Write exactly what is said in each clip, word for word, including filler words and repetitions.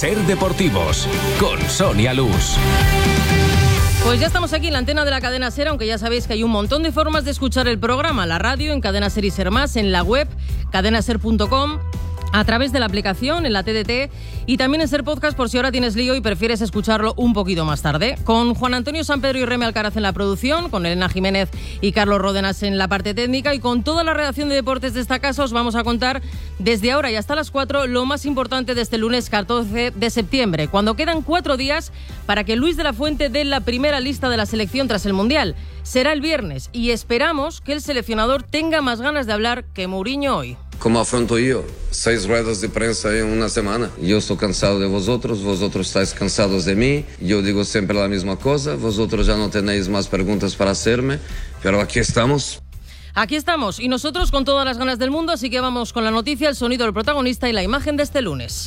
Ser Deportivos, con Sonia Luz. Pues ya estamos aquí en la antena de la cadena SER, aunque ya sabéis que hay un montón de formas de escuchar el programa, la radio, en Cadena SER y SER Más, en la web cadena ser punto com, a través de la aplicación, en la T D T y también en SER Podcast por si ahora tienes lío y prefieres escucharlo un poquito más tarde. Con Juan Antonio Sampedro y Remy Alcaraz en la producción, con Elena Jiménez y Carlos Ródenas en la parte técnica y con toda la redacción de deportes de esta casa os vamos a contar desde ahora y hasta las cuatro lo más importante de este lunes catorce de septiembre, cuando quedan cuatro días para que Luis de la Fuente dé la primera lista de la selección tras el Mundial. Será el viernes y esperamos que el seleccionador tenga más ganas de hablar que Mourinho hoy. ¿Cómo afronto yo? Seis ruedas de prensa en una semana. Yo estoy cansado de vosotros, vosotros estáis cansados de mí. Yo digo siempre la misma cosa, vosotros ya no tenéis más preguntas para hacerme, pero aquí estamos. Aquí estamos, y nosotros con todas las ganas del mundo, así que vamos con la noticia, el sonido del protagonista y la imagen de este lunes.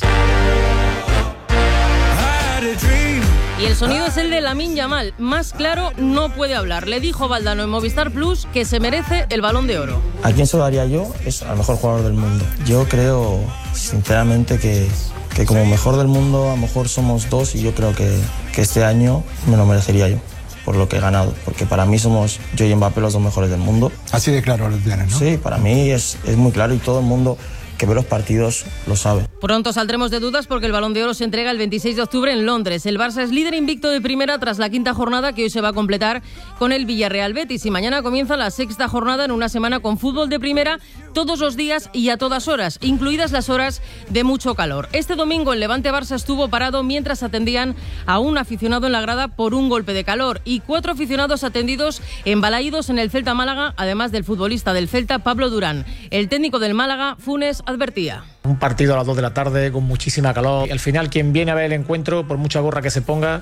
Y el sonido es el de Lamine Yamal. Más claro no puede hablar. Le dijo Valdano en Movistar Plus que se merece el Balón de Oro. ¿A quién se lo daría yo? Es al mejor jugador del mundo. Yo creo, sinceramente, que, que como mejor del mundo, a lo mejor somos dos y yo creo que, que este año me lo merecería yo, por lo que he ganado. Porque para mí somos yo y Mbappé los dos mejores del mundo. Así de claro lo tienes, ¿no? Sí, para mí es, es muy claro y todo el mundo que ve los partidos lo sabe. Pronto saldremos de dudas porque el Balón de Oro se entrega el veintiséis de octubre en Londres. El Barça es líder invicto de primera tras la quinta jornada que hoy se va a completar con el Villarreal Betis y mañana comienza la sexta jornada en una semana con fútbol de primera todos los días y a todas horas, incluidas las horas de mucho calor. Este domingo el Levante Barça estuvo parado mientras atendían a un aficionado en la grada por un golpe de calor y cuatro aficionados atendidos en Balaídos en el Celta Málaga, además del futbolista del Celta Pablo Durán. El técnico del Málaga, Funes, advertía. Un partido a las dos de la tarde con muchísima calor. Y al final quien viene a ver el encuentro, por mucha gorra que se ponga,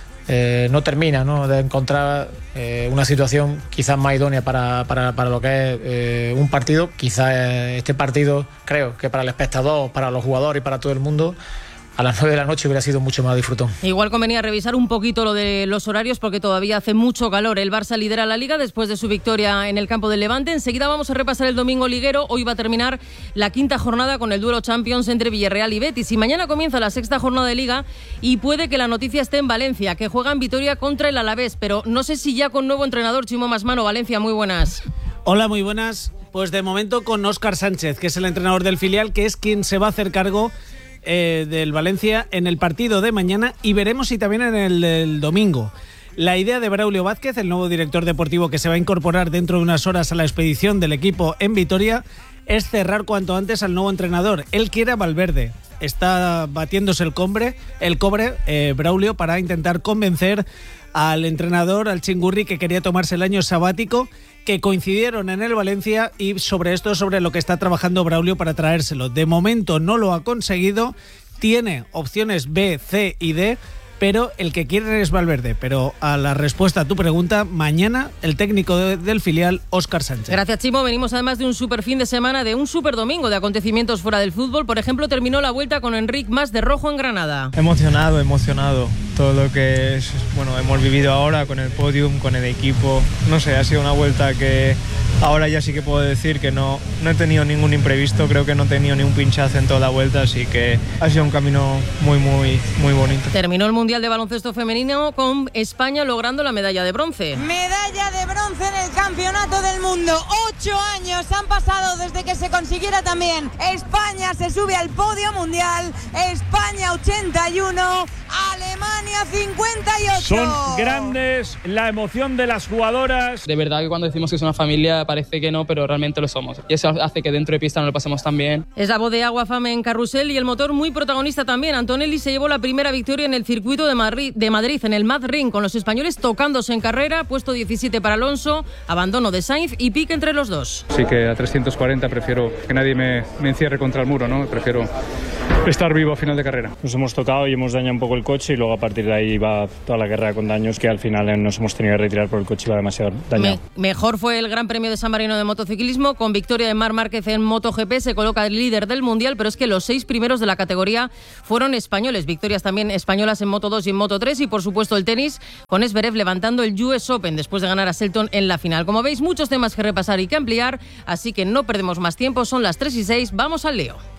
eh, no termina, ¿no?, de encontrar eh, una situación quizás más idónea para, para, para lo que es eh, un partido. Quizás eh, este partido, creo que para el espectador, para los jugadores y para todo el mundo, a las nueve de la noche hubiera sido mucho más disfrutón. Igual convenía revisar un poquito lo de los horarios porque todavía hace mucho calor. El Barça lidera la Liga después de su victoria en el campo del Levante. Enseguida vamos a repasar el domingo liguero. Hoy va a terminar la quinta jornada con el duelo Champions entre Villarreal y Betis. Y mañana comienza la sexta jornada de Liga y puede que la noticia esté en Valencia, que juega en Vitoria contra el Alavés. Pero no sé si ya con nuevo entrenador. Chimo Masmano, Valencia, muy buenas. Hola, muy buenas. Pues de momento con Óscar Sánchez, que es el entrenador del filial, que es quien se va a hacer cargo Eh, del Valencia en el partido de mañana y veremos si también en el del domingo. La idea de Braulio Vázquez, el nuevo director deportivo que se va a incorporar dentro de unas horas a la expedición del equipo en Vitoria, es cerrar cuanto antes al nuevo entrenador. Él quiere a Valverde. Está batiéndose el cobre, el cobre eh, Braulio, para intentar convencer al entrenador, al Chingurri, que quería tomarse el año sabático, que coincidieron en el Valencia, y sobre esto, sobre lo que está trabajando Braulio para traérselo. De momento no lo ha conseguido, tiene opciones B, C y D, pero el que quiere es Valverde. Pero a la respuesta a tu pregunta, mañana el técnico de, del filial, Óscar Sánchez. Gracias, Chimo. Venimos además de un super fin de semana, de un super domingo de acontecimientos fuera del fútbol. Por ejemplo, terminó la vuelta con Enric Mas de rojo en Granada. Emocionado, emocionado. Todo lo que es, bueno, hemos vivido ahora con el podium, con el equipo. No sé, ha sido una vuelta que ahora ya sí que puedo decir que no, no he tenido ningún imprevisto. Creo que no he tenido ni un pinchazo en toda la vuelta, así que ha sido un camino muy, muy, muy bonito. Terminó el Mundial de Baloncesto Femenino con España logrando la medalla de bronce. Medalla de bronce en el Campeonato del Mundo. Ocho años han pasado desde que se consiguiera también. España se sube al podio mundial. España ochenta y uno, Alemania cincuenta y ocho. Son grandes, la emoción de las jugadoras. De verdad que cuando decimos que es una familia parece que no, pero realmente lo somos. Y eso hace que dentro de pista nos lo pasemos tan bien. Es la voz de Agua Fame en carrusel y el motor muy protagonista también. Antonelli se llevó la primera victoria en el circuito de Madrid, de Madrid en el Mad Ring, con los españoles tocándose en carrera. Puesto diecisiete para Alonso, abandono de Sainz y pique entre los dos. Sí que a trescientos cuarenta prefiero que nadie me, me encierre contra el muro, ¿no? Prefiero estar vivo a final de carrera. Nos hemos tocado y hemos dañado un poco el coche y luego a partir de ahí va toda la guerra con daños que al final nos hemos tenido que retirar por el coche, iba demasiado dañado. Me, mejor fue el Gran Premio de San Marino de motociclismo con victoria de Marc Márquez en MotoGP, se coloca el líder del Mundial, pero es que los seis primeros de la categoría fueron españoles, victorias también españolas en Moto dos y en Moto tres y por supuesto el tenis con Zverev levantando el U S Open después de ganar a Shelton en la final. Como veis, muchos temas que repasar y que ampliar, así que no perdemos más tiempo, son las tres y seis, vamos al lío.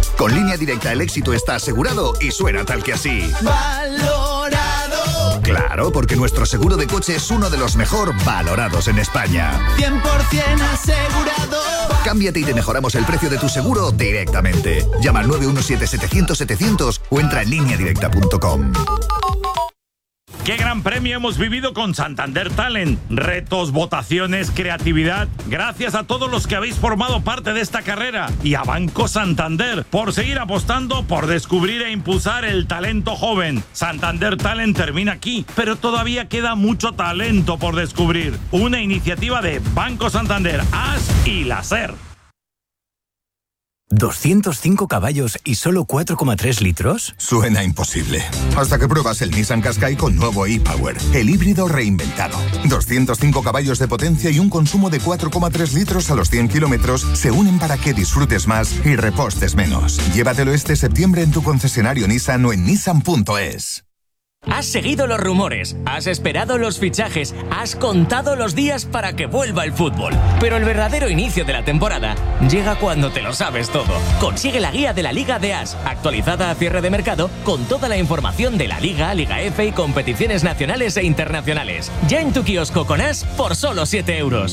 Con Línea Directa el éxito está asegurado y suena tal que así. Valorado. Claro, porque nuestro seguro de coche es uno de los mejor valorados en España. cien por ciento asegurado. Cámbiate y te mejoramos el precio de tu seguro directamente. Llama al nueve uno siete, setecientos, setecientos o entra en línea directa punto com. ¡Qué gran premio hemos vivido con Santander Talent! Retos, votaciones, creatividad. Gracias a todos los que habéis formado parte de esta carrera y a Banco Santander por seguir apostando por descubrir e impulsar el talento joven. Santander Talent termina aquí, pero todavía queda mucho talento por descubrir. Una iniciativa de Banco Santander, A S y la SER. ¿doscientos cinco caballos y solo cuatro coma tres litros? Suena imposible. Hasta que pruebas el Nissan Qashqai con nuevo e-Power, el híbrido reinventado. doscientos cinco caballos de potencia y un consumo de cuatro coma tres litros a los cien kilómetros se unen para que disfrutes más y repostes menos. Llévatelo este septiembre en tu concesionario Nissan o en nissan punto es. Has seguido los rumores, has esperado los fichajes, has contado los días para que vuelva el fútbol. Pero el verdadero inicio de la temporada llega cuando te lo sabes todo. Consigue la guía de la Liga de A S, actualizada a cierre de mercado, con toda la información de la Liga, Liga F y competiciones nacionales e internacionales. Ya en tu kiosco con A S por solo siete euros.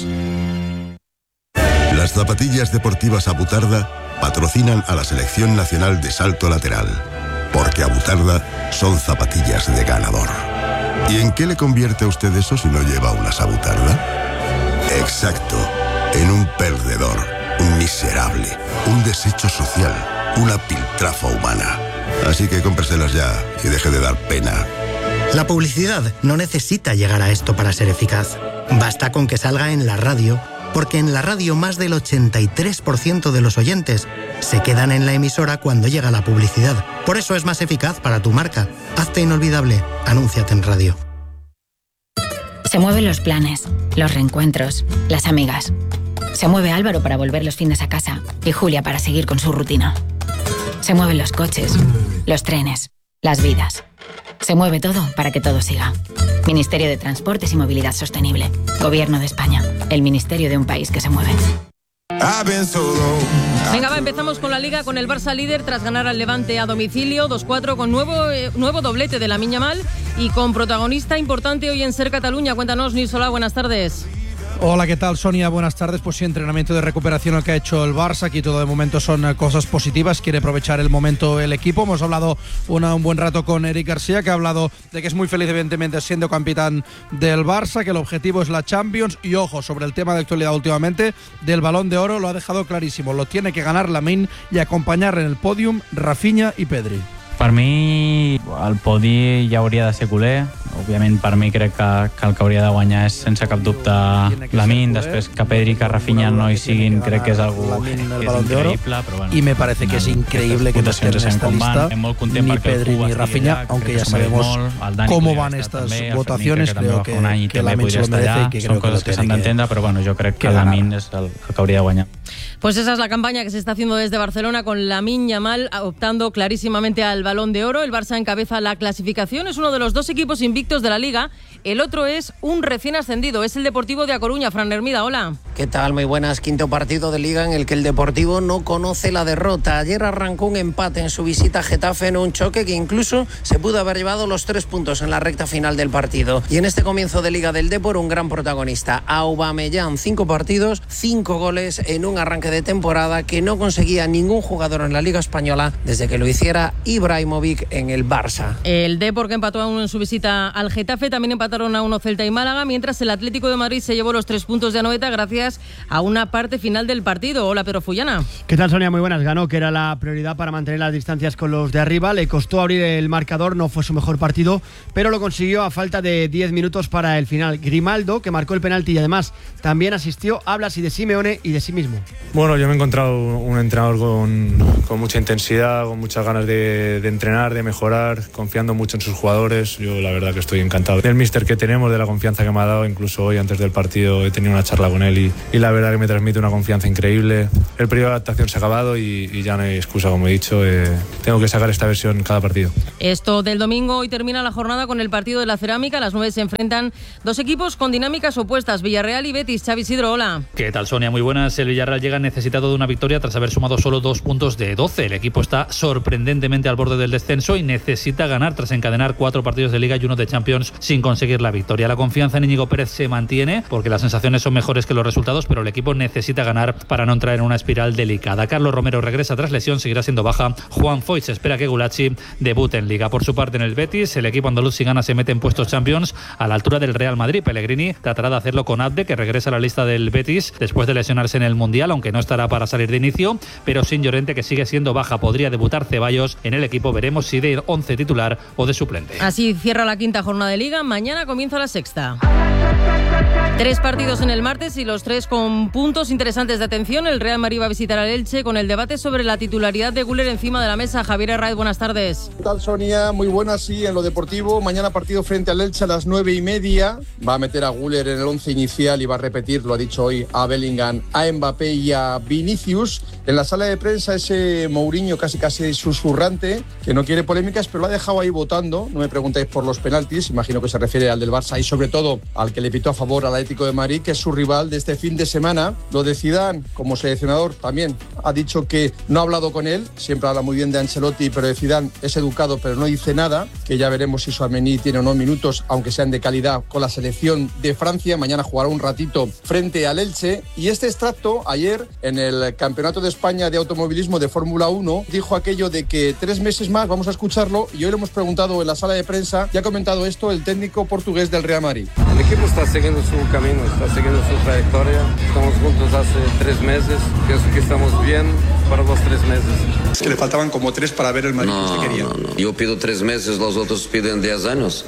Las zapatillas deportivas Abutarda patrocinan a la Selección Nacional de Salto Lateral. Porque Abutarda son zapatillas de ganador. ¿Y en qué le convierte a usted eso si no lleva unas Abutarda? Exacto, en un perdedor, un miserable, un desecho social, una piltrafa humana. Así que cómpreselas ya y deje de dar pena. La publicidad no necesita llegar a esto para ser eficaz. Basta con que salga en la radio, porque en la radio más del ochenta y tres por ciento de los oyentes se quedan en la emisora cuando llega la publicidad. Por eso es más eficaz para tu marca. Hazte inolvidable. Anúnciate en radio. Se mueven los planes, los reencuentros, las amigas. Se mueve Álvaro para volver los fines a casa y Julia para seguir con su rutina. Se mueven los coches, los trenes, las vidas. Se mueve todo para que todo siga. Ministerio de Transportes y Movilidad Sostenible. Gobierno de España. El ministerio de un país que se mueve. Venga, va, empezamos con la Liga, con el Barça líder tras ganar al Levante a domicilio dos cuatro con nuevo, eh, nuevo doblete de Lamine Yamal y con protagonista importante hoy en SER Cataluña. Cuéntanos, Nils Solá, buenas tardes. Hola, ¿qué tal, Sonia? Buenas tardes. Pues sí, entrenamiento de recuperación el que ha hecho el Barça. Aquí todo de momento son cosas positivas. Quiere aprovechar el momento el equipo. Hemos hablado una, un buen rato con Eric García, que ha hablado de que es muy feliz, evidentemente, siendo capitán del Barça, que el objetivo es la Champions. Y ojo, sobre el tema de actualidad últimamente, del Balón de Oro, lo ha dejado clarísimo. Lo tiene que ganar Lamine y acompañar en el podium Rafinha i Pedri. Per mi, el podi ja hauria de ser culer. Òbviament, per mi crec que, que el que hauria de guanyar és, sense cap dubte, Lamine. Després que Pedri i que Rafinha no hi siguin, crec que és algo que és increïble. Però bueno, y me parece que es increíble que no estén en esta lista ni Pedri ni Rafinha, aunque ya sabemos cómo van estas votaciones. Creo que, que Lamine se lo merece y que creo que lo tiene que, però bueno, jo crec que Lamine és el, el que hauria de guanyar. Pues esa es la campaña que se está haciendo desde Barcelona, con Lamine Yamal optando clarísimamente al Balón de Oro. El Barça encabeza la clasificación, es uno de los dos equipos invictos de la Liga. El otro es un recién ascendido, es el Deportivo de A Coruña. Fran Hermida, hola. ¿Qué tal? Muy buenas. Quinto partido de Liga en el que el Deportivo no conoce la derrota. Ayer arrancó un empate en su visita a Getafe en un choque que incluso se pudo haber llevado los tres puntos en la recta final del partido. Y en este comienzo de Liga del Depor, un gran protagonista, Aubameyang. Cinco partidos, cinco goles en un arranque de temporada que no conseguía ningún jugador en la Liga Española desde que lo hiciera Ibrahimovic en el Barça. El Depor, que empató a uno en su visita al Getafe, también empataron a uno Celta y Málaga, mientras el Atlético de Madrid se llevó los tres puntos de Anoeta gracias a una parte final del partido. Hola, Pedro Fullana. ¿Qué tal, Sonia? Muy buenas. Ganó, que era la prioridad para mantener las distancias con los de arriba. Le costó abrir el marcador, no fue su mejor partido, pero lo consiguió a falta de diez minutos para el final. Grimaldo, que marcó el penalti y además también asistió, habla así de Simeone y de sí mismo. Bueno, yo me he encontrado un entrenador con, con mucha intensidad, con muchas ganas de, de entrenar, de mejorar, confiando mucho en sus jugadores. Yo la verdad que estoy estoy encantado del míster que tenemos, de la confianza que me ha dado. Incluso hoy antes del partido he tenido una charla con él y, y la verdad que me transmite una confianza increíble. El periodo de adaptación se ha acabado y, y ya no hay excusa, como he dicho, eh, tengo que sacar esta versión cada partido. Esto del domingo, hoy termina la jornada con el partido de la Cerámica. A las nueve se enfrentan dos equipos con dinámicas opuestas, Villarreal y Betis. Xavi Isidro, hola. ¿Qué tal, Sonia? Muy buenas. El Villarreal llega necesitado de una victoria tras haber sumado solo dos puntos de doce. El equipo está sorprendentemente al borde del descenso y necesita ganar tras encadenar cuatro partidos de Liga y uno de Champions sin conseguir la victoria. La confianza en Íñigo Pérez se mantiene porque las sensaciones son mejores que los resultados, pero el equipo necesita ganar para no entrar en una espiral delicada. Carlos Romero regresa tras lesión, seguirá siendo baja. Juan Foyt se espera que Gulachi debute en Liga. Por su parte, en el Betis, el equipo andaluz, si gana, se mete en puestos Champions a la altura del Real Madrid. Pellegrini tratará de hacerlo con Abde, que regresa a la lista del Betis después de lesionarse en el Mundial, aunque no estará para salir de inicio, pero sin Llorente, que sigue siendo baja. Podría debutar Ceballos en el equipo. Veremos si de once titular o de suplente. Así cierra la quinta jornada de Liga. Mañana comienza la sexta. Tres partidos en el martes y los tres con puntos interesantes de atención. El Real Madrid va a visitar al Elche con el debate sobre la titularidad de Güler encima de la mesa. Javier Herraiz, buenas tardes. ¿Qué tal, Sonia? Muy buenas, sí, en lo deportivo. Mañana partido frente al Elche a las nueve y media. Va a meter a Güler en el once inicial y va a repetir, lo ha dicho hoy, a Bellingham, a Mbappé y a Vinicius. En la sala de prensa ese Mourinho casi casi susurrante, que no quiere polémicas, pero lo ha dejado ahí votando. No me preguntáis por los penaltis, imagino que se refiere al del Barça y sobre todo al que le pitó a favor al Atlético de Madrid, que es su rival de este fin de semana. Lo de Zidane, como seleccionador, también ha dicho que no ha hablado con él. Siempre habla muy bien de Ancelotti, pero de Zidane es educado, pero no dice nada. Que ya veremos si Tchouaméni tiene o no minutos, aunque sean de calidad, con la selección de Francia. Mañana jugará un ratito frente al Elche. Y este extracto, ayer, en el Campeonato de España de Automovilismo de Fórmula uno, dijo aquello de que tres meses más, vamos a escucharlo, y hoy lo hemos preguntado en la sala de prensa, y ha comentado esto el técnico portugués del Real Madrid. El equipo está siguiendo su camino, está siguiendo su trayectoria. Estamos juntos hace tres meses. Pienso que estamos bien para los tres meses. Es que le faltaban como tres para ver el Madrid no, que usted quería. No, no. Yo pido tres meses, los otros piden diez años.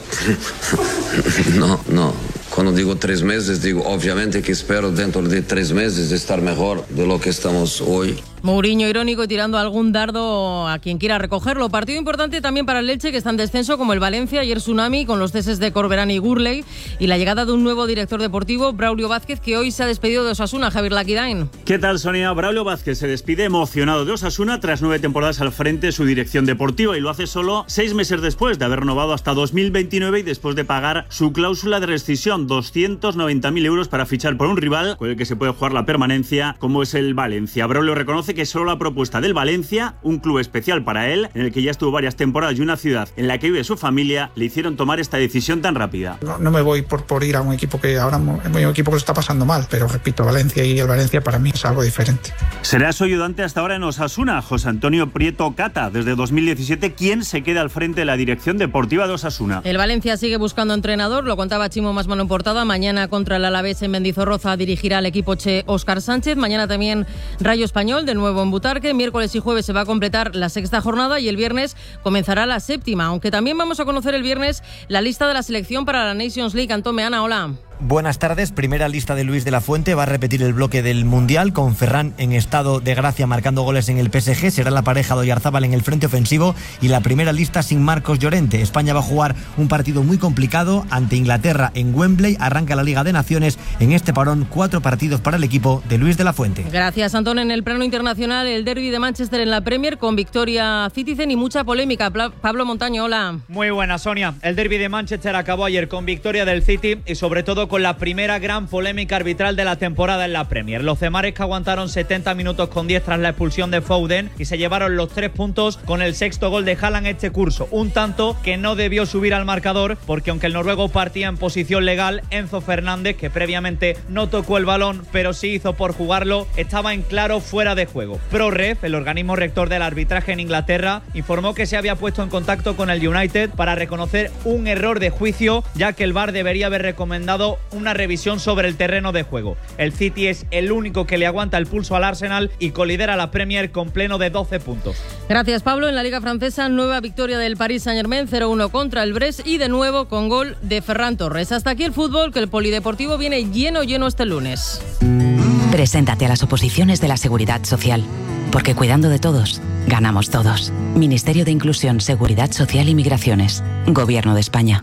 no, no. Cuando digo tres meses, digo obviamente que espero dentro de tres meses estar mejor de lo que estamos hoy. Mourinho irónico y tirando algún dardo a quien quiera recogerlo. Partido importante también para el Elche, que está en descenso, como el Valencia. Ayer tsunami con los ceses de Corberán y Gurley y la llegada de un nuevo director deportivo, Braulio Vázquez, que hoy se ha despedido de Osasuna. Javier Laquidain. ¿Qué tal, Sonia? Braulio Vázquez se despide emocionado de Osasuna tras nueve temporadas al frente de su dirección deportiva, y lo hace solo seis meses después de haber renovado hasta dos mil veintinueve y después de pagar su cláusula de rescisión, doscientos noventa mil euros para fichar por un rival con el que se puede jugar la permanencia, como es el Valencia. Braulio reconoce que solo la propuesta del Valencia, un club especial para él, en el que ya estuvo varias temporadas y una ciudad en la que vive su familia, le hicieron tomar esta decisión tan rápida. No, no me voy por, por ir a un equipo que ahora es un equipo que lo está pasando mal, pero repito, Valencia y el Valencia para mí es algo diferente. Será su ayudante hasta ahora en Osasuna, José Antonio Prieto Cata, desde dos mil diecisiete, quien se queda al frente de la dirección deportiva de Osasuna. El Valencia sigue buscando entrenador, lo contaba Chimo Masmano en portada. Mañana contra el Alavés en Mendizorroza dirigirá al equipo che Óscar Sánchez. Mañana también Rayo Español, de nuevo en Butarque. Miércoles y jueves se va a completar la sexta jornada y el viernes comenzará la séptima, aunque también vamos a conocer el viernes la lista de la selección para la Nations League. Antón Meana, hola. Buenas tardes. Primera lista de Luis de la Fuente. Va a repetir el bloque del Mundial con Ferran en estado de gracia marcando goles en el P S G. Será la pareja de Oyarzábal en el frente ofensivo y la primera lista sin Marcos Llorente. España va a jugar un partido muy complicado ante Inglaterra en Wembley. Arranca la Liga de Naciones en este parón. Cuatro partidos para el equipo de Luis de la Fuente. Gracias, Antón. En el plano internacional, el derbi de Manchester en la Premier con victoria Citizen y mucha polémica. Pablo Montaño, hola. Muy buena, Sonia. El derbi de Manchester acabó ayer con victoria del City y sobre todo con la primera gran polémica arbitral de la temporada en la Premier. Los cemares, que aguantaron setenta minutos con diez tras la expulsión de Foden y se llevaron los tres puntos con el sexto gol de Haaland este curso. Un tanto que no debió subir al marcador porque aunque el noruego partía en posición legal, Enzo Fernández, que previamente no tocó el balón pero sí hizo por jugarlo, estaba en claro fuera de juego. ProRef, el organismo rector del arbitraje en Inglaterra, informó que se había puesto en contacto con el United para reconocer un error de juicio, ya que el V A R debería haber recomendado una revisión sobre el terreno de juego. El City es el único que le aguanta el pulso al Arsenal y colidera la Premier con pleno de doce puntos. Gracias, Pablo. En la Liga Francesa, nueva victoria del Paris Saint-Germain, cero uno contra el Brest y de nuevo con gol de Ferran Torres. Hasta aquí el fútbol, que el polideportivo viene lleno, lleno este lunes. Preséntate a las oposiciones de la Seguridad Social, porque cuidando de todos, ganamos todos. Ministerio de Inclusión, Seguridad Social y Migraciones. Gobierno de España.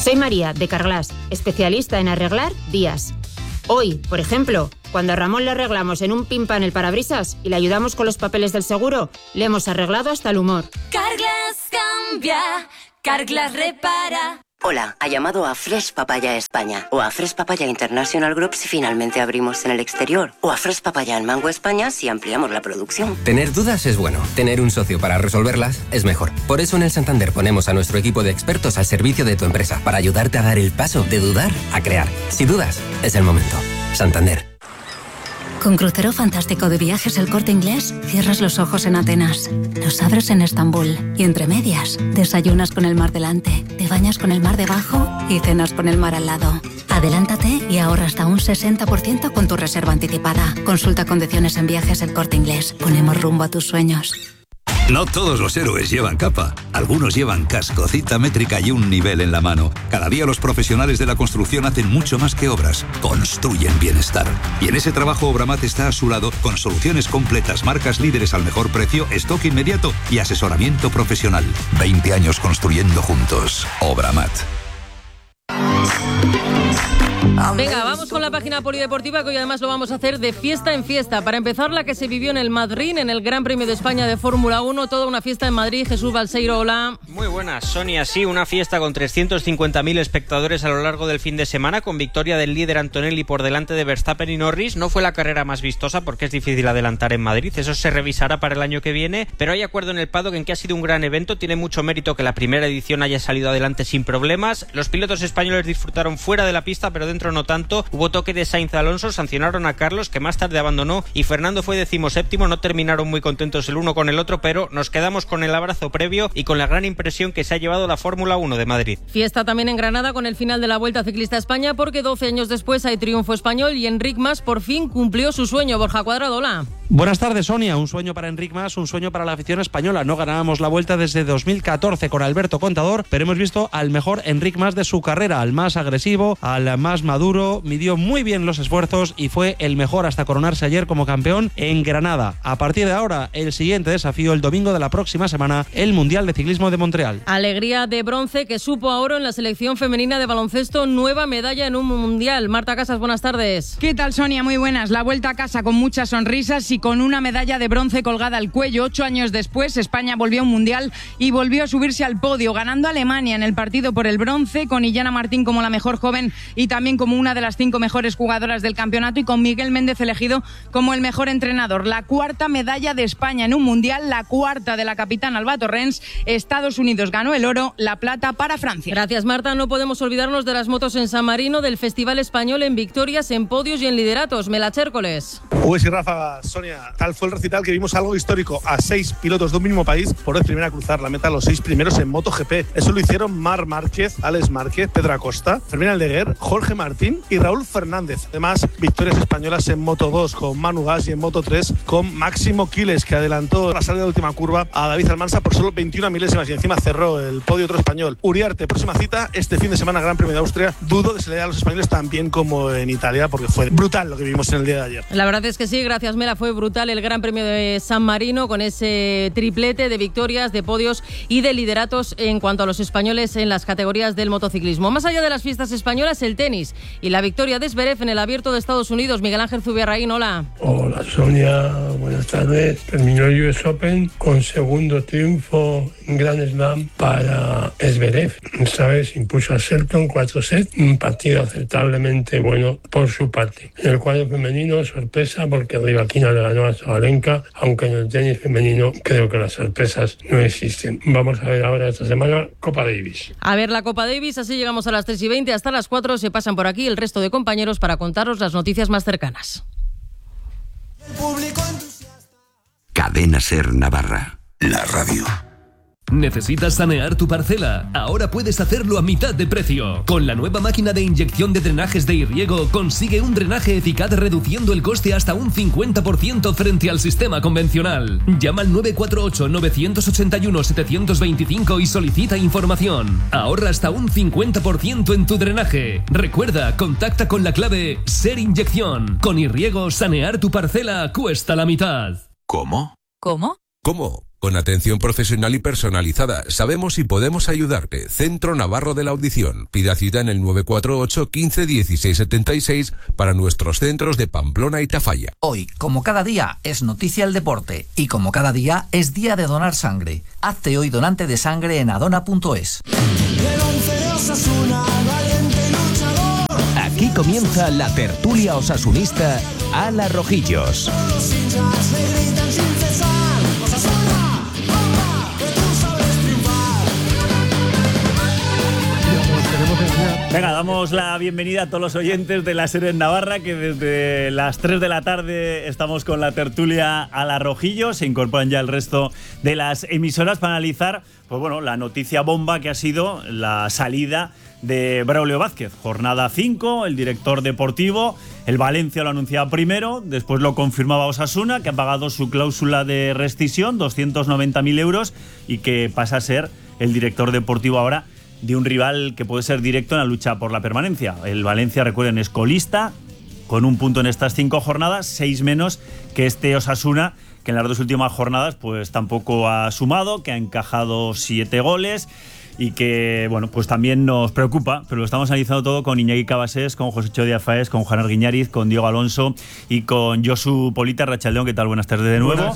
Soy María, de Carglass, especialista en arreglar días. Hoy, por ejemplo, cuando a Ramón le arreglamos en un pimpan el parabrisas y le ayudamos con los papeles del seguro, le hemos arreglado hasta el humor. Carglass cambia, Carglass repara. Hola, ha llamado a Fresh Papaya España o a Fresh Papaya International Group si finalmente abrimos en el exterior o a Fresh Papaya en Mango España si ampliamos la producción. Tener dudas es bueno, tener un socio para resolverlas es mejor. Por eso en el Santander ponemos a nuestro equipo de expertos al servicio de tu empresa para ayudarte a dar el paso de dudar a crear. Si dudas, es el momento. Santander. Con Crucero Fantástico de Viajes El Corte Inglés, cierras los ojos en Atenas, los abres en Estambul y entre medias, desayunas con el mar delante, te bañas con el mar debajo y cenas con el mar al lado. Adelántate y ahorra hasta un sesenta por ciento con tu reserva anticipada. Consulta condiciones en Viajes El Corte Inglés. Ponemos rumbo a tus sueños. No todos los héroes llevan capa. Algunos llevan casco, cita métrica y un nivel en la mano. Cada día los profesionales de la construcción hacen mucho más que obras. Construyen bienestar. Y en ese trabajo Obramat está a su lado con soluciones completas, marcas líderes al mejor precio, stock inmediato y asesoramiento profesional. veinte años construyendo juntos. Obramat. Venga, vamos con la página polideportiva, que hoy además lo vamos a hacer de fiesta en fiesta. Para empezar, la que se vivió en el Madrid, en el Gran Premio de España de Fórmula uno, toda una fiesta en Madrid. Jesús Balseiro, hola. Muy buenas, Sonia. Sí, una fiesta con trescientos cincuenta mil espectadores a lo largo del fin de semana, con victoria del líder Antonelli por delante de Verstappen y Norris. No fue la carrera más vistosa porque es difícil adelantar en Madrid, eso se revisará para el año que viene, pero hay acuerdo en el paddock en que ha sido un gran evento. Tiene mucho mérito que la primera edición haya salido adelante sin problemas. Los pilotos españoles disfrutaron fuera de la pista, pero dentro no tanto. Hubo toque de Sainz Alonso, sancionaron a Carlos, que más tarde abandonó, y Fernando fue decimoséptimo. No terminaron muy contentos el uno con el otro, pero nos quedamos con el abrazo previo y con la gran impresión que se ha llevado la Fórmula uno de Madrid. Fiesta también en Granada con el final de la Vuelta Ciclista a España, porque doce años después hay triunfo español y Enric Mas por fin cumplió su sueño. Borja Cuadrado, hola. Buenas tardes, Sonia. Un sueño para Enric Mas, un sueño para la afición española. No ganábamos la Vuelta desde dos mil catorce con Alberto Contador, pero hemos visto al mejor Enric Mas de su carrera, al más agresivo, al más maduro. Midió muy bien los esfuerzos y fue el mejor hasta coronarse ayer como campeón en Granada. A partir de ahora, el siguiente desafío el domingo de la próxima semana, el Mundial de Ciclismo de Montreal. Alegría de bronce que supo a oro en la selección femenina de baloncesto, nueva medalla en un Mundial. Marta Casas, buenas tardes. ¿Qué tal, Sonia? Muy buenas. La vuelta a casa con muchas sonrisas y con una medalla de bronce colgada al cuello. Ocho años después, España volvió a un Mundial y volvió a subirse al podio, ganando a Alemania en el partido por el bronce, con Illana Martín como la mejor joven y también como una de las cinco mejores jugadoras del campeonato, y con Miguel Méndez elegido como el mejor entrenador. La cuarta medalla de España en un Mundial, la cuarta de la capitana Alba Torrens. Estados Unidos ganó el oro, la plata para Francia. Gracias, Marta. No podemos olvidarnos de las motos en San Marino, del Festival Español en victorias, en podios y en lideratos. Melachércoles. Uy, sí, Rafa, Sonia, tal fue el recital que vimos algo histórico. A seis pilotos de un mismo país por vez primera a cruzar la meta, los seis primeros en MotoGP. Eso lo hicieron Marc Márquez, Alex Márquez, Pedro Acosta, Fermín Aldeguer, Jorge Martín y Raúl Fernández. Además, victorias españolas en Moto dos con Manu Gas y en Moto tres con Máximo Quiles, que adelantó la salida de última curva a David Almansa por solo veintiuna milésimas y encima cerró el podio otro español. Uriarte, próxima cita este fin de semana, Gran Premio de Austria. Dudo de se le dé a los españoles tan bien como en Italia, porque fue brutal lo que vimos en el día de ayer. La verdad es que sí, gracias Mela, fue brutal el Gran Premio de San Marino, con ese triplete de victorias, de podios y de lideratos en cuanto a los españoles en las categorías del motociclismo. Más allá de las fiestas españolas, el tenis y la victoria de Zverev en el Abierto de Estados Unidos. Miguel Ángel Zubiarraín, hola. Hola, Sonia, buenas tardes. Terminó el U S Open con segundo triunfo en Grand Slam para Zverev. Esta vez impuso a Shelton cuatro sets, un partido aceptablemente bueno por su parte. En el cuadro femenino, sorpresa, porque Rybakina le ganó a Sabalenka, aunque en el tenis femenino creo que las sorpresas no existen. Vamos a ver ahora esta semana Copa Davis. A ver la Copa Davis, así llegamos a las tres y veinte, hasta las cuatro se pasan por aquí el resto de compañeros para contaros las noticias más cercanas. Cadena Ser Navarra, la radio. ¿Necesitas sanear tu parcela? Ahora puedes hacerlo a mitad de precio. Con la nueva máquina de inyección de drenajes de Irriego consigue un drenaje eficaz reduciendo el coste hasta un cincuenta por ciento frente al sistema convencional. Llama al nueve cuatro ocho, nueve ocho uno, siete dos cinco y solicita información. Ahorra hasta un cincuenta por ciento en tu drenaje. Recuerda, contacta con la clave Ser Inyección. Con Irriego, sanear tu parcela cuesta la mitad. ¿Cómo? ¿Cómo? ¿Cómo? con atención profesional y personalizada. Sabemos y podemos ayudarte. Centro Navarro de la Audición. Pida cita en el nueve cuatro ocho, quince, dieciséis setenta y seis para nuestros centros de Pamplona y Tafalla. Hoy, como cada día, es noticia el deporte y como cada día es día de donar sangre. Hazte hoy donante de sangre en adona punto es. Aquí comienza la tertulia osasunista a la Rojillos. Venga, damos la bienvenida a todos los oyentes de la SER en Navarra, que desde las tres de la tarde estamos con la tertulia a la Rojillo. Se incorporan ya el resto de las emisoras para analizar, pues bueno, la noticia bomba que ha sido la salida de Braulio Vázquez. Jornada cinco, el director deportivo, el Valencia lo anunciaba primero, después lo confirmaba Osasuna, que ha pagado su cláusula de rescisión, doscientos noventa mil euros, y que pasa a ser el director deportivo ahora de un rival que puede ser directo en la lucha por la permanencia. El Valencia, recuerden, es colista, con un punto en estas cinco jornadas, seis menos que este Osasuna, que en las dos últimas jornadas pues tampoco ha sumado, que ha encajado siete goles y que, bueno, pues también nos preocupa, pero lo estamos analizando todo con Iñaki Cabasés, con Josécho Díaz Faés, con Juan Arguiñariz, con Diego Alonso y con Josu Polita. Rachaldeón, ¿qué tal? Buenas tardes de nuevo.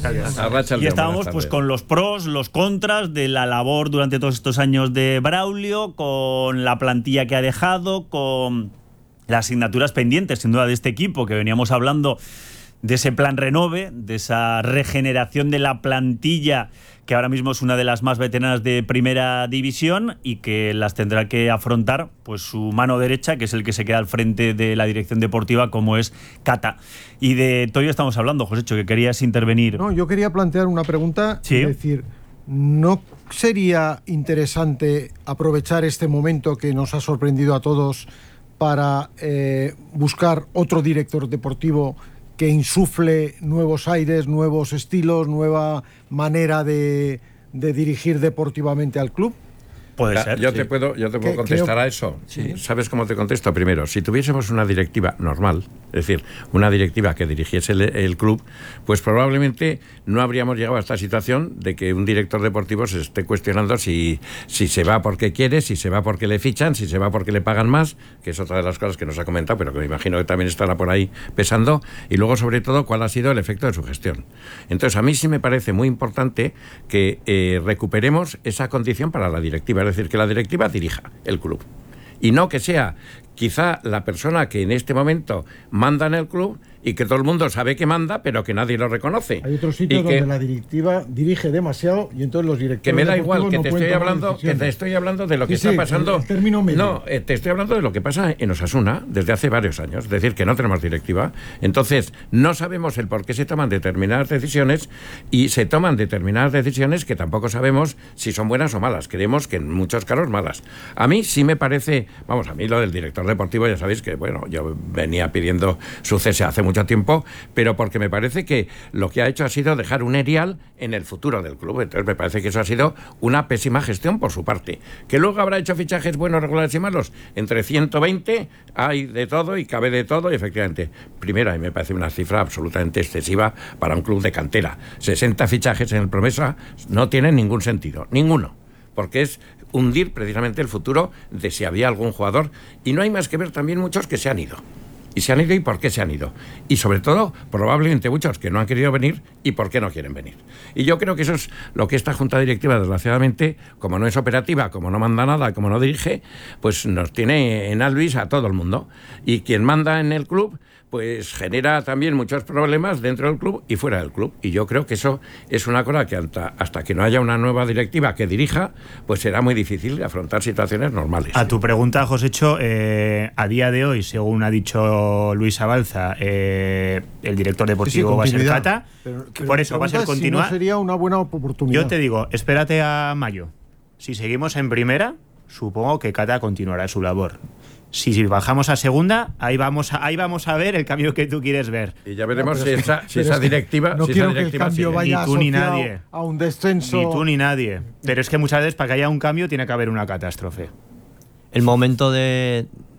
Y estábamos pues con los pros, los contras de la labor durante todos estos años de Braulio, con la plantilla que ha dejado, con las asignaturas pendientes, sin duda, de este equipo, que veníamos hablando de ese plan renove, de esa regeneración de la plantilla, que ahora mismo es una de las más veteranas de primera división y que las tendrá que afrontar pues su mano derecha, que es el que se queda al frente de la dirección deportiva, como es Cata. Y de todo ello estamos hablando, Josécho, que querías intervenir. No, yo quería plantear una pregunta, ¿Sí? Es decir, ¿no sería interesante aprovechar este momento que nos ha sorprendido a todos para eh, buscar otro director deportivo que insufle nuevos aires, nuevos estilos, nueva manera de, de dirigir deportivamente al club? Puede Ya, ser. Yo sí. te puedo, yo te puedo ¿Qué- contestar qué- a eso. Sí. ¿Sabes cómo te contesto? Primero, si tuviésemos una directiva normal, es decir, una directiva que dirigiese el, el club, pues probablemente no habríamos llegado a esta situación de que un director deportivo se esté cuestionando si, si se va porque quiere, si se va porque le fichan, si se va porque le pagan más, que es otra de las cosas que nos ha comentado, pero que me imagino que también estará por ahí pesando, y luego, sobre todo, cuál ha sido el efecto de su gestión. Entonces, a mí sí me parece muy importante que eh, recuperemos esa condición para la directiva, es decir, que la directiva dirija el club y no que sea quizá la persona que en este momento manda en el club y que todo el mundo sabe que manda, pero que nadie lo reconoce. Hay otros sitios Y que- donde la directiva dirige demasiado y entonces los directores Que me da igual, deportivos que no te pueden estoy tomar hablando, que decisiones. te estoy hablando de lo que Sí, está sí, pasando. el término medio. No, eh, te estoy hablando de lo que pasa en Osasuna desde hace varios años. Es decir, que no tenemos directiva. Entonces, no sabemos el por qué se toman determinadas decisiones y se toman determinadas decisiones que tampoco sabemos si son buenas o malas. Creemos que en muchos casos malas. A mí sí me parece, vamos, a mí lo del director deportivo, ya sabéis que, bueno, yo venía pidiendo su cese hace mucho tiempo, pero porque me parece que lo que ha hecho ha sido dejar un erial en el futuro del club. Entonces me parece que eso ha sido una pésima gestión por su parte. Que luego habrá hecho fichajes buenos, regulares y malos. Entre ciento veinte hay de todo y cabe de todo, y efectivamente, primero, a mí me parece una cifra absolutamente excesiva para un club de cantera. sesenta fichajes en el Promesa no tienen ningún sentido, ninguno, porque es hundir precisamente el futuro de si había algún jugador, y no hay más que ver también muchos que se han ido. Y se han ido y por qué se han ido. Y sobre todo, probablemente muchos que no han querido venir y por qué no quieren venir. Y yo creo que eso es lo que esta Junta Directiva, desgraciadamente, como no es operativa, como no manda nada, como no dirige, pues nos tiene en alvis a todo el mundo. Y quien manda en el club, pues genera también muchos problemas dentro del club y fuera del club. Y yo creo que eso es una cosa que hasta, hasta que no haya una nueva directiva que dirija, pues será muy difícil afrontar situaciones normales. A tu pregunta, Josécho, eh, a día de hoy, según ha dicho Luis Abalza, eh, el director deportivo Sí, sí, va a ser continuidad. Cata. Pero- pero por eso va a ser pregunta si continuar. no sería una buena oportunidad. Yo te digo, espérate a mayo. Si seguimos en primera, supongo que Cata continuará su labor. Si, si bajamos a segunda, ahí vamos a, ahí vamos a ver el cambio que tú quieres ver. Y ya veremos si esa, si esa directiva, no si quiero esa que el directiva cambio sigue. vaya Ni tú ni asociado nadie. a un descenso. Ni tú ni nadie. Pero es que muchas veces para que haya un cambio tiene que haber una catástrofe. El momento de,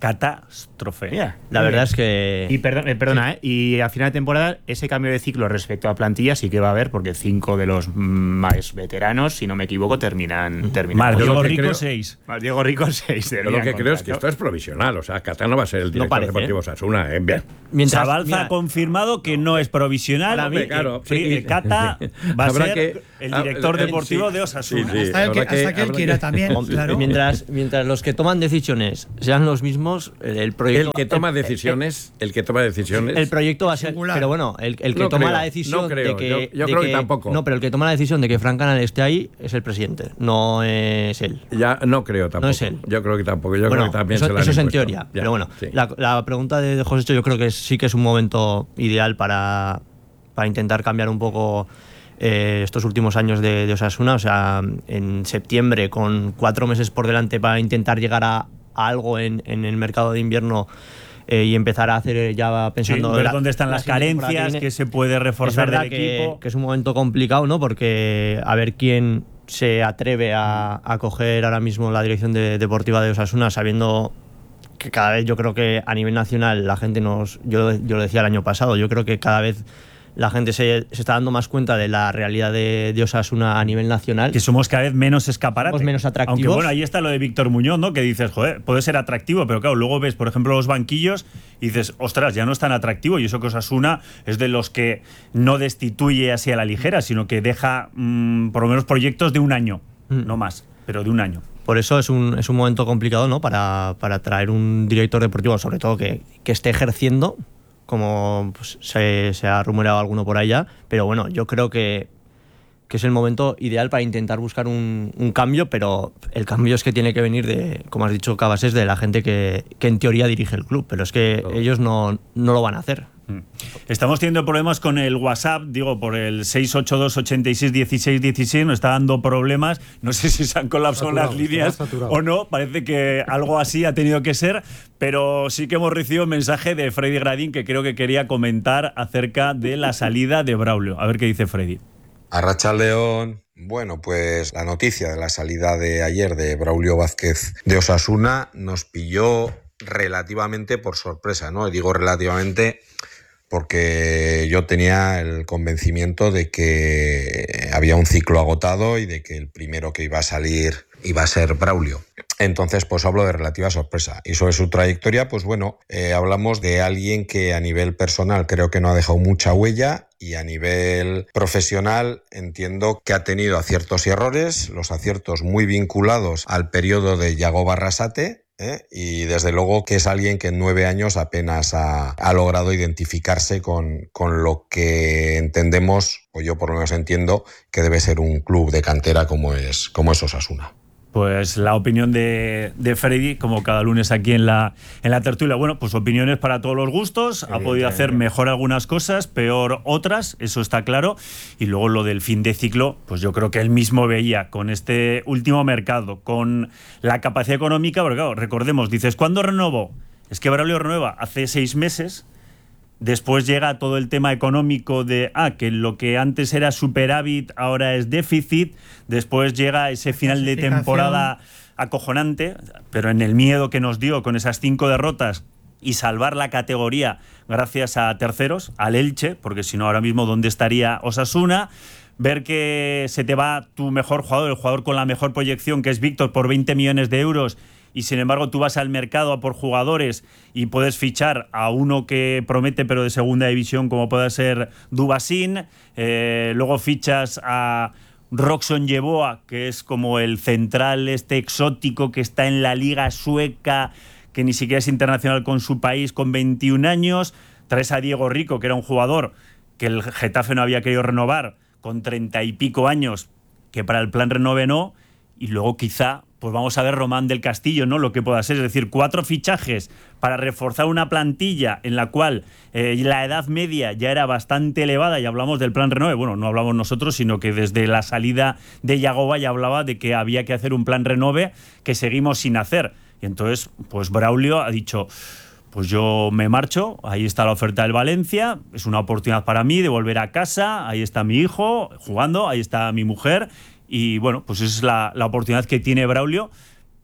catástrofe. Yeah, la verdad es que... Y perdón, eh, perdona, sí. ¿eh? Y a final de temporada, ese cambio de ciclo respecto a plantilla sí que va a haber, porque cinco de los más veteranos, si no me equivoco, terminan... terminan más Diego Rico, creo, seis. Más Diego Rico, seis. Yo lo que creo es que esto es provisional. O sea, Catá no va a ser el director no deportivo Osasuna. ¿eh? Bien. Mientras Zabalza ha confirmado que no es provisional. Para mí, claro, sí, sí. Cata va a ser que, el director ah, deportivo sí, de Osasuna. Sí, sí. Hasta, el que, hasta que él quiera que... también. Claro. Mientras, mientras los que toman decisiones sean los mismos, el, el proyecto... El que toma decisiones, el, el, el que toma decisiones... El proyecto va a ser... Singular. Pero bueno, el, el que no toma creo, la decisión no creo, de que... Yo, yo de creo que, que tampoco. No, pero el que toma la decisión de que Frank Canal esté ahí es el presidente, no es él. Ya, no creo tampoco. No es él. Yo creo que tampoco. Yo bueno, creo que también eso, se la eso es en impuesto. teoría. Ya, pero bueno, sí. la, la pregunta de José, yo creo que sí que es un momento ideal para, para intentar cambiar un poco eh, estos últimos años de, de Osasuna. O sea, en septiembre, con cuatro meses por delante para intentar llegar a, a algo en, en el mercado de invierno eh, y empezar a hacer ya pensando... Sí, ver la, dónde están las carencias, que se puede reforzar del que, equipo. Que es un momento complicado, ¿no? Porque a ver quién se atreve a, a coger ahora mismo la dirección de, deportiva de Osasuna, sabiendo que cada vez yo creo que a nivel nacional la gente nos... Yo, yo lo decía el año pasado, yo creo que cada vez la gente se, se está dando más cuenta de la realidad de, de Osasuna a nivel nacional. Que somos cada vez menos escaparate. Somos menos atractivos. Aunque bueno, ahí está lo de Víctor Muñoz, ¿no? Que dices, joder, puede ser atractivo, pero claro, luego ves, por ejemplo, los banquillos y dices, ostras, ya no es tan atractivo. Y eso que Osasuna es de los que no destituye así a la ligera, sino que deja mmm, por lo menos proyectos de un año, mm. no más, pero de un año. Por eso es un, es un momento complicado, ¿no? Para, para traer un director deportivo, sobre todo que, que esté ejerciendo, como pues, se, se ha rumoreado alguno por allá, pero bueno, yo creo que, que es el momento ideal para intentar buscar un, un cambio, pero el cambio es que tiene que venir de, como has dicho, Cabasés, de la gente que, que en teoría dirige el club, pero es que oh. ellos no, no lo van a hacer. Estamos teniendo problemas con el WhatsApp, digo, por el seis ocho dos, ochenta y seis, dieciséis dieciséis, nos está dando problemas, no sé si se han colapsado saturado, las líneas o no, parece que algo así ha tenido que ser, pero sí que hemos recibido un mensaje de Freddy Gradín que creo que quería comentar acerca de la salida de Braulio. A ver qué dice Freddy. Arratsaldeon. Bueno, pues la noticia de la salida de ayer de Braulio Vázquez de Osasuna nos pilló relativamente por sorpresa, ¿no? Y digo relativamente porque yo tenía el convencimiento de que había un ciclo agotado y de que el primero que iba a salir iba a ser Braulio. Entonces, pues hablo de relativa sorpresa. Y sobre su trayectoria, pues bueno, eh, hablamos de alguien que a nivel personal creo que no ha dejado mucha huella y a nivel profesional entiendo que ha tenido aciertos y errores, los aciertos muy vinculados al periodo de Yago Barrasate, ¿eh? Y desde luego que es alguien que en nueve años apenas ha, ha logrado identificarse con, con lo que entendemos, o yo por lo menos entiendo, que debe ser un club de cantera como es, como es Osasuna. Pues la opinión de, de Freddy, como cada lunes aquí en la, en la tertulia. Bueno, pues opiniones para todos los gustos. Ha podido hacer mejor algunas cosas, peor otras, eso está claro. Y luego lo del fin de ciclo, pues yo creo que él mismo veía con este último mercado, con la capacidad económica, porque claro, recordemos, dices, ¿cuándo renovó? Es que Braulio renueva hace seis meses. Después llega todo el tema económico de, ah, que lo que antes era superávit ahora es déficit. Después llega ese final de temporada acojonante, pero en el miedo que nos dio con esas cinco derrotas y salvar la categoría gracias a terceros, al Elche, porque si no ahora mismo ¿dónde estaría Osasuna? Ver que se te va tu mejor jugador, el jugador con la mejor proyección, que es Víctor, por veinte millones de euros, y sin embargo tú vas al mercado a por jugadores y puedes fichar a uno que promete pero de segunda división como puede ser Dubasín, eh, luego fichas a Roxon Yeboah, que es como el central este exótico que está en la liga sueca, que ni siquiera es internacional con su país, con veintiún años, traes a Diego Rico, que era un jugador que el Getafe no había querido renovar, con treinta y pico años, que para el plan renove no, y luego quizá pues vamos a ver Román del Castillo, ¿no? Lo que pueda ser, es decir, cuatro fichajes para reforzar una plantilla en la cual eh, la edad media ya era bastante elevada, y hablamos del plan renove, bueno, no hablamos nosotros, sino que desde la salida de Yagoba ya hablaba de que había que hacer un plan renove que seguimos sin hacer. Y entonces, pues Braulio ha dicho, pues yo me marcho, ahí está la oferta del Valencia, es una oportunidad para mí de volver a casa, ahí está mi hijo jugando, ahí está mi mujer. Y bueno, pues esa es la, la oportunidad que tiene Braulio,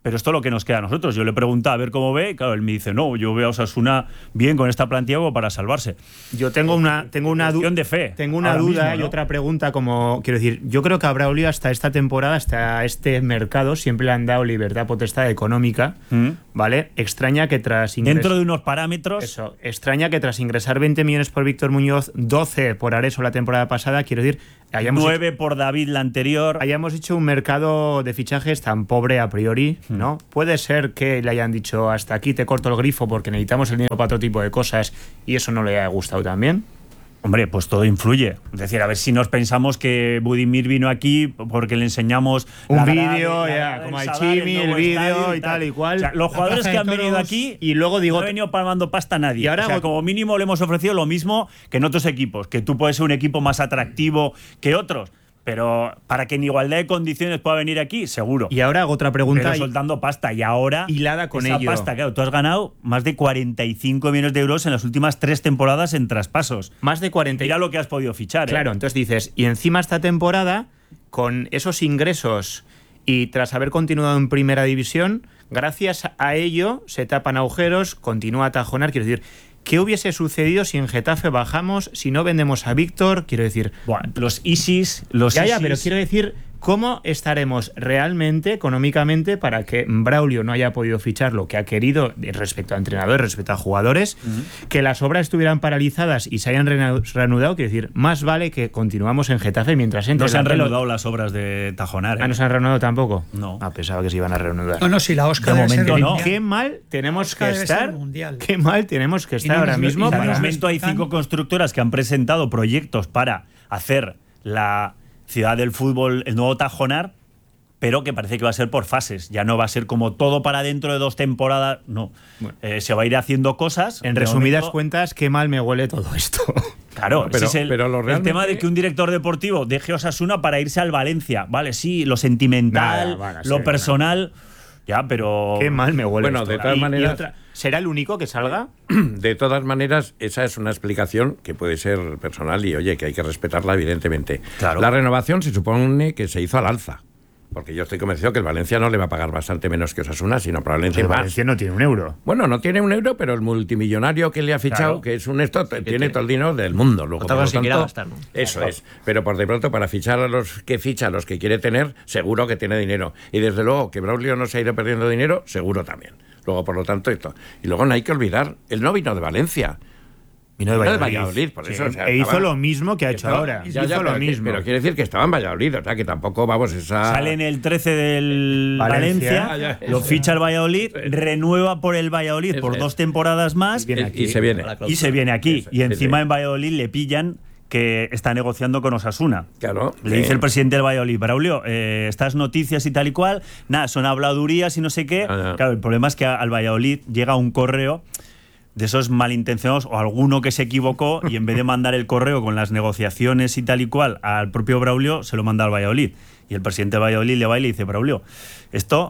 pero esto es lo que nos queda a nosotros. Yo le pregunto a ver cómo ve, y claro, él me dice, no, yo veo a Osasuna bien con esta plantilla como para salvarse. Yo tengo una, tengo una duda de fe. Tengo una duda mismo, ¿no? y otra pregunta, como quiero decir, yo creo que a Braulio hasta esta temporada, hasta este mercado, siempre le han dado libertad potestad económica, ¿Mm? ¿vale? Extraña que tras ingresar, dentro de unos parámetros. Eso, extraña que tras ingresar veinte millones por Víctor Muñoz, doce por Areso la temporada pasada, quiero decir, hayamos nueve hecho, por David la anterior. Hayamos hecho un mercado de fichajes tan pobre a priori, ¿no? Mm. Puede ser que le hayan dicho hasta aquí te corto el grifo porque necesitamos el dinero para otro tipo de cosas y eso no le haya gustado también. Hombre, pues todo influye. Es decir, a ver si nos pensamos que Budimir vino aquí porque le enseñamos un vídeo, ya, como el Chimi, el vídeo y tal y cual. O sea, los jugadores que han venido aquí y luego digo, no ha venido palmando pasta a nadie. Y ahora o sea, como mínimo le hemos ofrecido lo mismo que en otros equipos, que tú puedes ser un equipo más atractivo que otros. Pero para que en igualdad de condiciones pueda venir aquí, seguro. Y ahora hago otra pregunta. Pero soltando pasta. Y ahora, hilada con esa ello. pasta, claro, tú has ganado más de cuarenta y cinco millones de euros en las últimas tres temporadas en traspasos. Más de cuarenta. Mira lo que has podido fichar. Claro, ¿eh? Entonces dices, y encima esta temporada, con esos ingresos y tras haber continuado en primera división, gracias a ello se tapan agujeros, continúa a tajonar, quiero decir. ¿Qué hubiese sucedido si en Getafe bajamos, si no vendemos a Víctor? Quiero decir... Bueno, los ISIS... Los ya, ISIS... ya, pero quiero decir... ¿Cómo estaremos realmente, económicamente, para que Braulio no haya podido fichar lo que ha querido respecto a entrenadores, respecto a jugadores, uh-huh. que las obras estuvieran paralizadas y se hayan reanudado? Quiero decir, más vale que continuamos en Getafe mientras entre... No se han reanudado las obras de Tajonar. ¿eh? Ah, ¿no se han reanudado tampoco? No. Ah, pensaba que se iban a reanudar. No, no, si la Oscar de debe momento ser no. mundial. Qué mal tenemos Oscar que estar. Qué mal tenemos que estar no ahora nos, mismo. De Para... momento hay cinco constructoras que han presentado proyectos para hacer la ciudad del fútbol, el nuevo Tajonar, pero que parece que va a ser por fases. Ya no va a ser como todo para dentro de dos temporadas. No. Bueno. Eh, se va a ir haciendo cosas. En resumidas momento, cuentas, qué mal me huele todo esto. Claro, pero, ese es el, pero lo realmente... el tema de que un director deportivo deje Osasuna para irse al Valencia. Vale, sí, lo sentimental, Nada, bueno, lo sí, personal... No. Ya, pero... Qué mal me huele Bueno, esto. de todas y, maneras... Y otra, ¿será el único que salga? De todas maneras, esa es una explicación que puede ser personal y, oye, que hay que respetarla, evidentemente. Claro. La renovación se supone que se hizo al alza. Porque yo estoy convencido que el Valencia no le va a pagar bastante menos que Osasuna, sino probablemente el más. El Valencia no tiene un euro. Bueno, no tiene un euro, pero el multimillonario que le ha fichado, claro, que es un esto, tiene, tiene todo el dinero del mundo. Luego, por lo tanto, gastar, ¿no? Eso claro. es. Pero por de pronto, para fichar a los que ficha, a los que quiere tener, seguro que tiene dinero. Y desde luego que Braulio no se ha ido perdiendo dinero, seguro también. Luego, por lo tanto, esto. Y luego no hay que olvidar, él no vino de Valencia. Vino de Valladolid, de Valladolid por sí, eso, o sea, e hizo estaba, lo mismo que ha hecho no, ahora. Ya, hizo ya, lo pero, mismo. Pero quiere decir que estaba en Valladolid, o sea, que tampoco, vamos, esa... Sale en el trece del Valencia, Valencia ah, lo ficha el Valladolid, renueva por el Valladolid es por es. dos temporadas más y, viene aquí, y se viene. Y se viene aquí. Eso, y encima sí. en Valladolid le pillan que está negociando con Osasuna. Claro. Le dice el presidente del Valladolid, Braulio, eh, estas noticias y tal y cual, nada, son habladurías y no sé qué. Ah, claro, el problema es que al Valladolid llega un correo de esos malintencionados o alguno que se equivocó y en vez de mandar el correo con las negociaciones y tal y cual al propio Braulio, se lo manda al Valladolid. Y el presidente de Valladolid le va y le dice, Braulio, esto...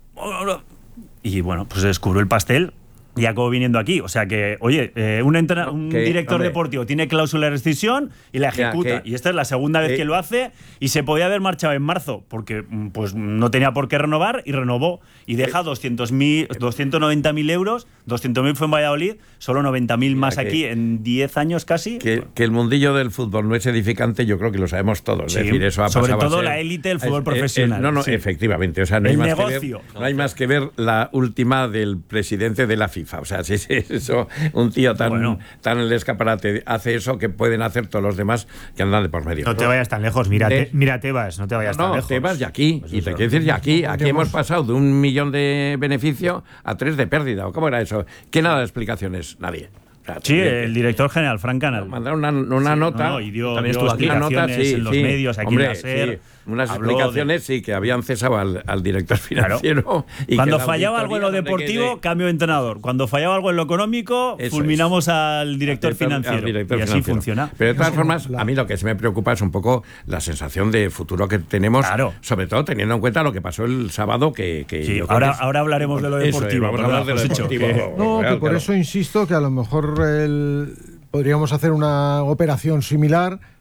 Y bueno, pues se descubrió el pastel y acabó viniendo aquí. O sea que, oye, eh, un, entra- un que, director hombre. deportivo tiene cláusula de rescisión y la ejecuta. Ya, que, y esta es la segunda vez que, que lo hace y se podía haber marchado en marzo porque pues no tenía por qué renovar y renovó. Y deja doscientos noventa mil euros, doscientos mil fue en Valladolid, solo noventa mil más que, aquí en diez años casi. Que, que el mundillo del fútbol no es edificante, yo creo que lo sabemos todos. Sí, es decir, eso ha sobre pasado todo a ser, la élite del fútbol es, profesional. Es, no, no, sí. efectivamente. O sea, no hay, el más negocio. Que ver, no hay más que ver la última del presidente de la FIFA. O sea, sí, sí, eso, un tío tan, bueno. tan en el escaparate hace eso que pueden hacer todos los demás que andan de por medio. No te vayas tan lejos, mira, de, te, mira Tebas, no te vayas no, tan no, lejos. Tebas y aquí, pues y te quiero decir, y aquí, aquí hemos pasado de un millón de beneficio a tres de pérdida. ¿O cómo era eso? ¿Quién ha dado explicaciones? Nadie. Sí, el director general, Frank Canal. Mandaron una, una sí, nota. No, no, y dio, también dio estuvo una nota, sí, en los sí. medios, aquí Hombre, en la SER. Sí. Unas explicaciones, de... sí, que habían cesado al, al director financiero. Claro. Y cuando fallaba algo en lo deportivo, de... cambio de entrenador. Cuando fallaba algo en lo económico, eso fulminamos es. al director, director financiero. Al director y así financiero. funciona. Pero de todas formas, a mí lo que se me preocupa es un poco la sensación de futuro que tenemos, claro. sobre todo teniendo en cuenta lo que pasó el sábado. que, que sí, ahora, es... ahora hablaremos de lo deportivo. Eso, vamos a hablar de lo deportivo. Que... No, que por claro. eso insisto que a lo mejor el... podríamos hacer una operación similar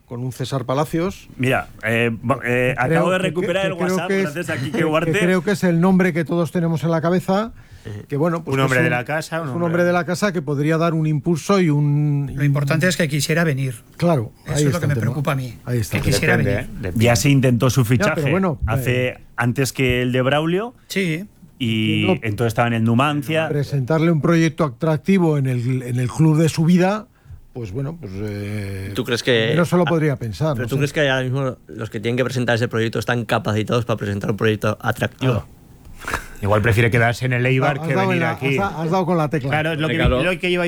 con un César Palacios. Mira, eh, eh, creo, acabo de que, recuperar que, el que WhatsApp que es, gracias a Quique que, Huarte. que creo que es el nombre que todos tenemos en la cabeza. Que bueno, pues un hombre un, de la casa. Un, un hombre de la casa que podría dar un impulso y un... Lo importante es que quisiera venir. Claro. Eso es lo que me preocupa a mí. Ahí está. Que quisiera Depende, venir. ¿eh? Ya se intentó su fichaje ya, bueno, hace eh, antes que el de Braulio. Sí. Y no, entonces estaba en el Numancia. Presentarle un proyecto atractivo en el, en el club de su vida, pues bueno, pues eh, ¿Tú crees que no se lo podría pensar. Pero no tú sé. crees que ahora mismo los que tienen que presentar ese proyecto están capacitados para presentar un proyecto atractivo? Ah. Igual prefiere quedarse en el Eibar has que dado venir la, aquí. Has, has dado con la tecla. Claro, es lo que, Claro. lo que iba